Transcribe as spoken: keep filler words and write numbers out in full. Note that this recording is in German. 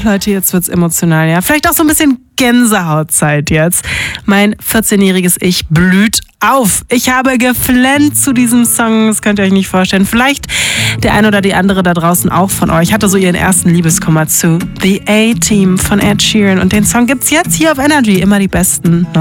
Leute, jetzt wird's emotional, ja. Vielleicht auch so ein bisschen Gänsehautzeit jetzt. Mein vierzehnjähriges Ich blüht auf. Ich habe geflennt zu diesem Song, das könnt ihr euch nicht vorstellen. Vielleicht der eine oder die andere da draußen auch von euch hatte so ihren ersten Liebeskummer zu The A-Team von Ed Sheeran. Und den Song gibt's jetzt hier auf Energy. Immer die besten